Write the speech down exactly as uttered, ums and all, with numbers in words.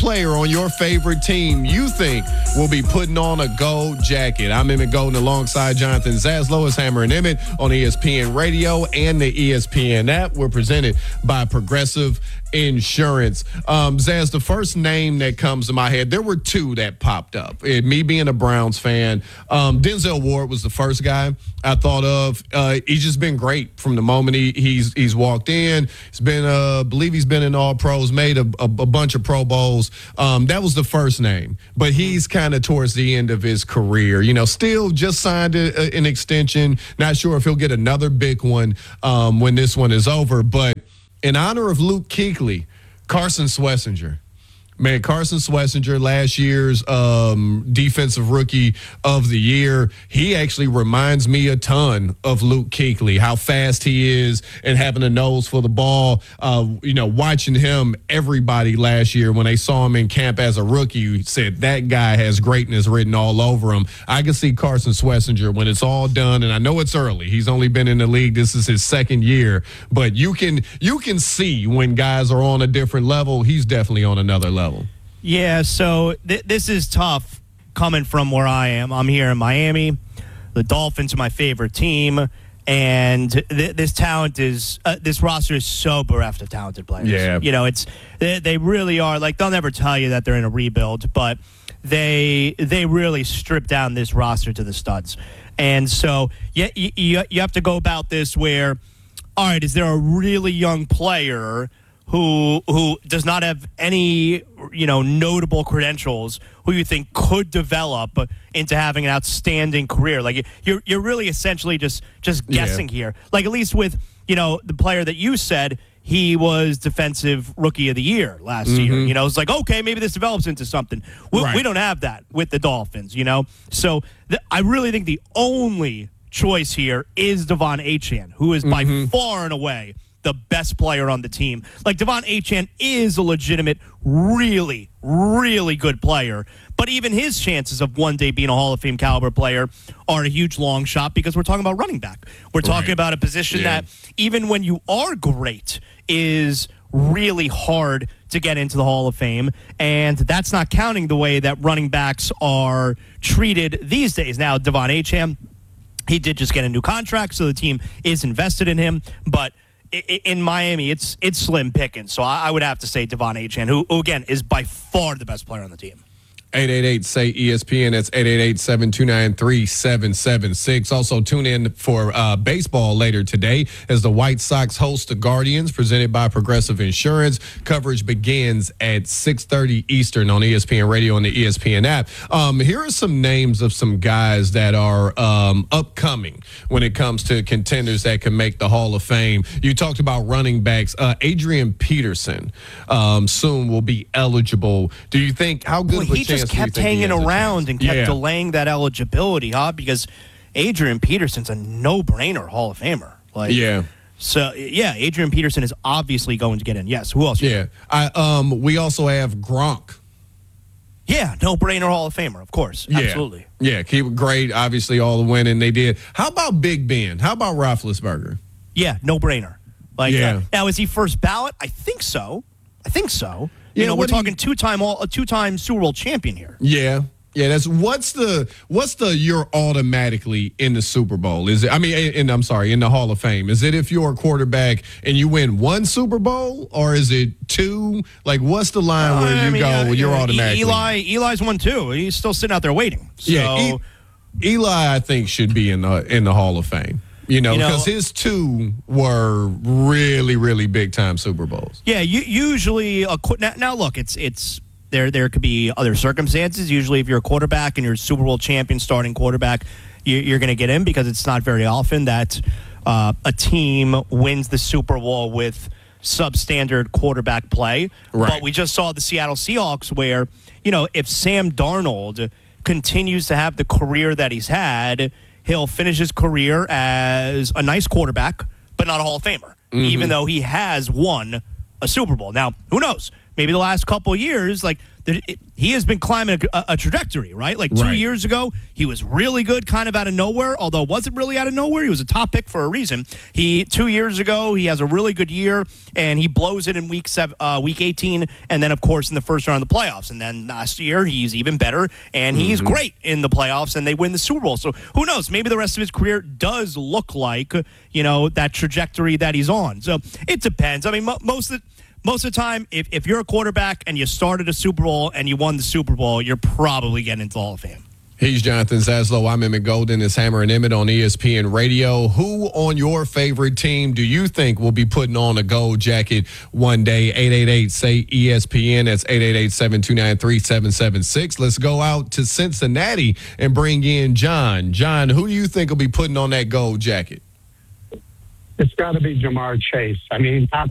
player on your favorite team you think will be putting on a gold jacket. I'm Emmett Golden alongside Jonathan Zaslow. It's Hammer and Emmett on E S P N Radio and the E S P N app. We're presented by Progressive Insurance. Um, Zaz, the first name that comes to my head, there were two that popped up. It, me being a Browns fan, um, Denzel Ward was the first guy I thought of. Uh, he's just been great from the moment he, he's he's walked in. He's been, uh, I believe he's been in All Pros, made a, a, a bunch of Pro Bowls. Um, that was the first name, but he's kind of towards the end of his career. You know, still just signed a, a, an extension. Not sure if he'll get another big one um, when this one is over, but in honor of Luke Kuechly, Carson Schlesinger. Man, Carson Schlesinger, last year's um, defensive rookie of the year, he actually reminds me a ton of Luke Kuechly, how fast he is and having a nose for the ball. Uh, you know, watching him, everybody last year when they saw him in camp as a rookie said that guy has greatness written all over him. I can see Carson Schlesinger when it's all done, and I know it's early. He's only been in the league. This is his second year, but you can you can see when guys are on a different level. He's definitely on another level. Yeah, so th- this is tough coming from where I am. I'm here in Miami. The Dolphins are my favorite team, and th- this talent is uh, this roster is so bereft of talented players. Yeah, you know, it's they, they really are. Like, they'll never tell you that they're in a rebuild, but they they really strip down this roster to the studs. And so, yeah, you, you you have to go about this where, all right, is there a really young player who who does not have any, you know, notable credentials, who you think could develop into having an outstanding career? Like, you're you're really essentially just just guessing yeah. here. Like, at least with, you know, the player that you said, he was defensive rookie of the year last mm-hmm. year. You know, it's like, okay, maybe this develops into something. We, right. we don't have that with the Dolphins, you know? So th- I really think the only choice here is Devon Achane, who is mm-hmm. by far and away the best player on the team. Like, Devon Achane is a legitimate, really, really good player. But even his chances of one day being a Hall of Fame caliber player are a huge long shot, because we're talking about running back. We're talking right. about a position yeah. that, even when you are great, is really hard to get into the Hall of Fame. And that's not counting the way that running backs are treated these days. Now, Devon Achane, he did just get a new contract, so the team is invested in him. But in Miami, it's it's slim pickings. So I would have to say Devon Achane, who, who, again, is by far the best player on the team. eight eight eight, say E S P N. That's eight eight eight, seven two nine, three seven seven six. Also, tune in for uh, baseball later today as the White Sox host the Guardians, presented by Progressive Insurance. Coverage begins at six thirty Eastern on E S P N Radio and the E S P N app. Um, here are some names of some guys that are um, upcoming when it comes to contenders that can make the Hall of Fame. You talked about running backs. Uh, Adrian Peterson um, soon will be eligible. Do you think, how good of a chance just kept hanging around and kept yeah. delaying that eligibility, huh? Because Adrian Peterson's a no-brainer Hall of Famer. Like, yeah. So, yeah, Adrian Peterson is obviously going to get in. Yes, who else? Yeah. I, um, we also have Gronk. Yeah, no-brainer Hall of Famer, of course. Yeah. Absolutely. Yeah, keep it great. Obviously, all the winning they did. How about Big Ben? How about Roethlisberger? Yeah, no-brainer. Like, yeah. uh, now, is he first ballot? I think so. I think so. You yeah, know, we're talking you, two-time all, a two-time Super Bowl champion here. Yeah, yeah. That's what's the what's the you're automatically in the Super Bowl? Is it? I mean, and I'm sorry, in the Hall of Fame. Is it if you're a quarterback and you win one Super Bowl, or is it two? Like, what's the line uh, where you I mean, go? Uh, you're uh, automatically. Eli, Eli's won two. He's still sitting out there waiting. So. Yeah, e- Eli, I think, should be in the in the Hall of Fame. You know, because you know, his two were really, really big-time Super Bowls. Yeah, you, usually a now, now look, it's it's there. There could be other circumstances. Usually, if you're a quarterback and you're a Super Bowl champion, starting quarterback, you, you're going to get in, because it's not very often that uh, a team wins the Super Bowl with substandard quarterback play. Right. But we just saw the Seattle Seahawks, where, you know, if Sam Darnold continues to have the career that he's had, he'll finish his career as a nice quarterback, but not a Hall of Famer, mm-hmm. even though he has won a Super Bowl. Now, who knows? maybe the last couple of years, like that it, he has been climbing a, a trajectory, right? Like two Right. years ago, he was really good, kind of out of nowhere. Although it wasn't really out of nowhere, he was a top pick for a reason. He two years ago, he has a really good year, and he blows it in week seven, uh, week eighteen, and then of course in the first round of the playoffs. And then last year, he's even better, and he's Mm-hmm. great in the playoffs, and they win the Super Bowl. So who knows? Maybe the rest of his career does look like, you know, that trajectory that he's on. So it depends. I mean, mo- most of the Most of the time, if, if you're a quarterback and you started a Super Bowl and you won the Super Bowl, you're probably getting into the Hall of Fame. He's Jonathan Zaslow. I'm Emmett Golden. It's Hammer and Emmett on E S P N Radio. Who on your favorite team do you think will be putting on a gold jacket one day? eight eight eight, S A Y, E S P N. That's eight eight eight, seven two nine, three seven seven six. Let's go out to Cincinnati and bring in John. John, who do you think will be putting on that gold jacket? It's got to be Jamar Chase. I mean,